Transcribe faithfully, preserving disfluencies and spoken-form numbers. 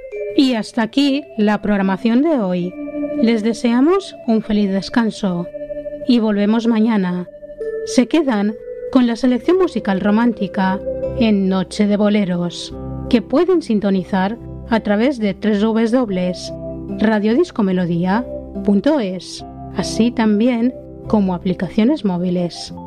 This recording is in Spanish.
Y hasta aquí la programación de hoy. Les deseamos un feliz descanso y volvemos mañana. Se quedan con la selección musical romántica en Noche de Boleros, que pueden sintonizar a través de doble u doble u doble u punto radiodiscomelodía punto es, así también como aplicaciones móviles.